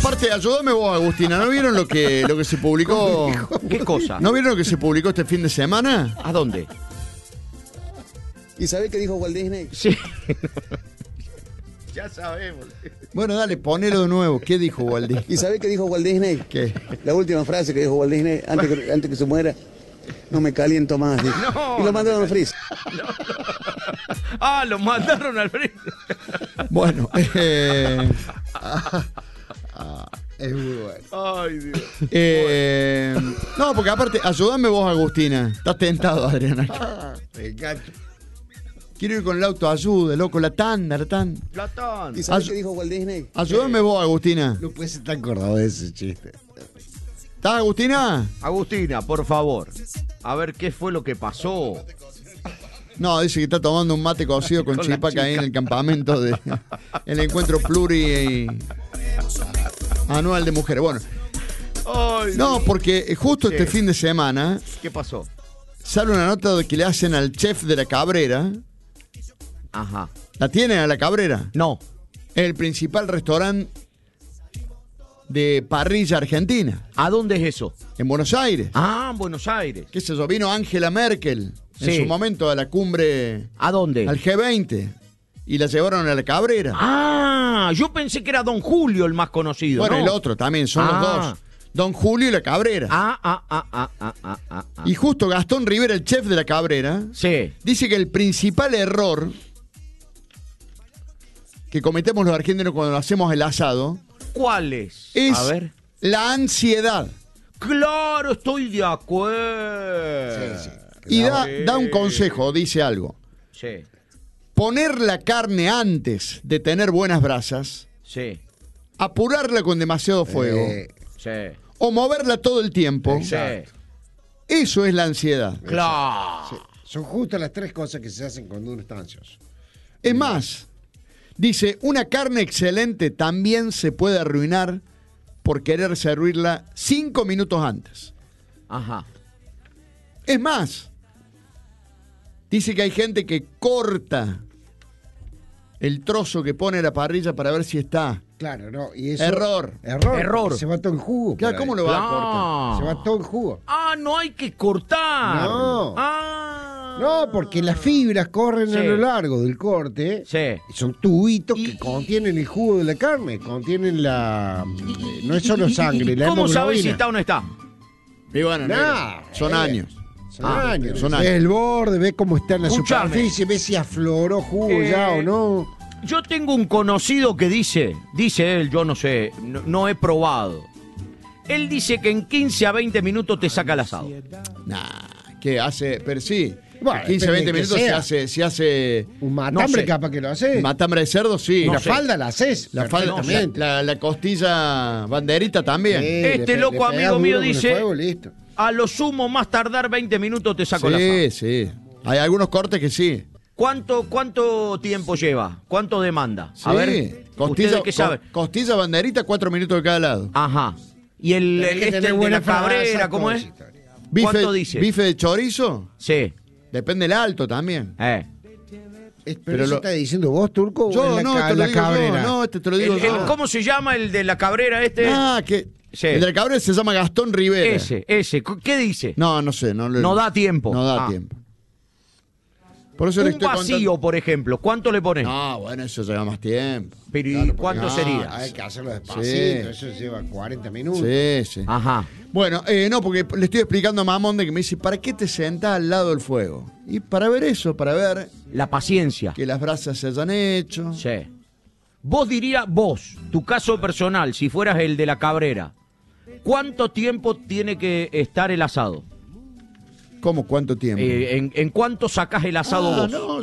aparte, ayúdame vos, Agustina. ¿No vieron lo que se publicó? ¿Qué cosa? ¿No vieron lo que se publicó este fin de semana? ¿A dónde? ¿Y sabés qué dijo Walt Disney? Sí. Ya sabemos. Bueno, dale, ponelo de nuevo. ¿Qué dijo Walt Disney? ¿Y sabés qué dijo Walt Disney? ¿Qué? La última frase que dijo Walt Disney antes que se muera. No me caliento más. Dijo. No, y lo mandaron al freezer. Ah, lo mandaron al freezer. Bueno, es muy bueno. Ay, Dios. No, porque aparte, ayúdame vos, Agustina. Estás tentado, Adriana. Me engancho. Quiero ir con el autoayuda, loco, la tanda. Platón. ¿Y sabés qué dijo Walt Disney? Ayúdame vos, Agustina. No puede ser tan acordado de ese chiste. ¿Estás, Agustina? Agustina, por favor. A ver qué fue lo que pasó. No, dice que está tomando un mate cocido con Con la chipaca ahí en chica. el campamento de el encuentro pluri anual de mujeres. Bueno, Ay, no, porque justo Sí. este fin de semana ¿qué pasó? sale una nota de que le hacen al chef de la Cabrera. Ajá. ¿La tienen a la Cabrera? No. El principal restaurante de parrilla argentina, ¿A dónde es eso? en Buenos Aires. Ah, en Buenos Aires. ¿Qué es eso? Vino Angela Merkel en Sí. su momento a la cumbre, ¿A dónde? al G20, y la llevaron a la Cabrera. Ah, yo pensé que era Don Julio el más conocido. Bueno, ¿no? el otro también, son los Ah. dos. Don Julio y la Cabrera. Ah. Y justo Gastón Rivera, el chef de la Cabrera, Sí. dice que el principal error que cometemos los argentinos cuando hacemos el asado ¿Cuál es? es A ver. la ansiedad. Claro, estoy de acuerdo. Sí. Y da un consejo, dice algo. Sí, Poner la carne antes de tener buenas brasas, sí, apurarla con demasiado fuego sí. o moverla todo el tiempo. Sí. Eso es la ansiedad. Claro. Sí. Son justo las tres cosas que se hacen cuando uno está ansioso. Es más, dice, una carne excelente también se puede arruinar por querer servirla 5 minutos antes. Ajá. Es más, dice que hay gente que corta el trozo que pone la parrilla para ver si está. Claro, ¿no? Y eso, Error. Error. Se va todo en jugo. Claro, por ¿cómo ahí. lo va a cortar? Ah. Se va todo en jugo. Ah, no hay que cortar. No. Ah. No, porque las fibras corren Sí. a lo largo del corte. Sí. Y son tubitos Y- que contienen el jugo de la carne, contienen la... no es solo sangre, la ¿Cómo sabes si hemoglobina. está o no está? Y bueno, Nah, son años. Son Ah, años. son Ves años. el borde, ves cómo está en la Escuchame. superficie, ves si afloró jugo ya o no. Yo tengo un conocido que dice él, yo no sé, no he probado. Él dice que en 15 a 20 minutos te saca el asado. Nah, ¿qué hace? Pero sí, Bueno, 15, depende 20 de que minutos sea. se hace Un matambre No sé. capaz que lo haces. matambre de cerdo, sí. Y No la sé. falda la haces. La, falda, perfectamente. la costilla banderita también. Sí, Este le loco pegás amigo duro mío con el dice- fuego, listo. A lo sumo, más tardar 20 minutos te saco el asado. Sí. Hay algunos cortes que sí. ¿Cuánto tiempo lleva? ¿Cuánto demanda? Sí. A ver, Costilla, ¿ustedes qué saben? Costilla banderita, 4 minutos de cada lado. Ajá. ¿Y el Tenés que este tener el de buena la cabrera, frasa, cómo todo es? esa historia. ¿Cuánto dice? ¿Bife de chorizo? Sí. Depende del alto también. Pero Pero eso lo- está diciendo vos, Turco, o Yo es no, la, te lo la digo cabrera. yo. No, te lo digo yo. ¿Cómo se llama el de la cabrera este? Que Sí. el de la cabrera se llama Gastón Rivera. Ese. ¿Qué dice? No sé. No da tiempo. No da Ah. tiempo. Por eso le Un estoy vacío, contando. por ejemplo, ¿cuánto le pones? No, bueno, eso lleva más tiempo. Pero ¿y Claro, porque cuánto no, sería? Hay que hacerlo despacito, Sí. eso lleva 40 minutos. Sí. Ajá. Bueno, no, porque le estoy explicando a Mamón de que me dice, ¿para qué te sentás al lado del fuego? Y para ver eso, para ver La paciencia. que las brasas se hayan hecho. Sí. Vos, tu caso personal, si fueras el de la cabrera, ¿cuánto tiempo tiene que estar el asado? ¿Cómo? ¿Cuánto tiempo? ¿En cuánto sacás el asado vos? No,